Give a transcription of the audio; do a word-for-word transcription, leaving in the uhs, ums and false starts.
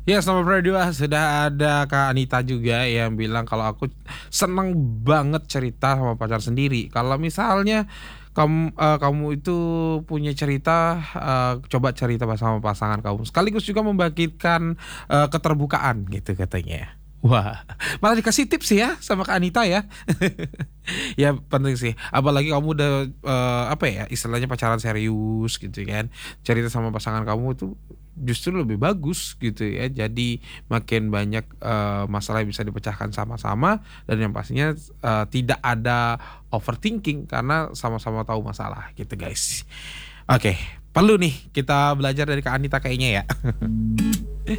Ya, selamat berdua. Sudah ada Kak Anita juga yang bilang kalau aku seneng banget cerita sama pacar sendiri. Kalau misalnya kamu eee, kamu itu punya cerita, eee, coba cerita sama pasangan kamu, sekaligus juga membagikan, eee, keterbukaan gitu katanya. Wah, malah dikasih tips ya sama Kak Anita ya. Ya penting sih, apalagi kamu udah, eee, apa ya, istilahnya pacaran serius gitu kan, cerita sama pasangan kamu itu justru lebih bagus gitu ya. Jadi makin banyak, eee, masalah yang bisa dipecahkan sama-sama dan yang pastinya, eee, tidak ada overthinking karena sama-sama tahu masalah gitu guys. Oke, perlu nih kita belajar dari Kak Anita kayaknya ya.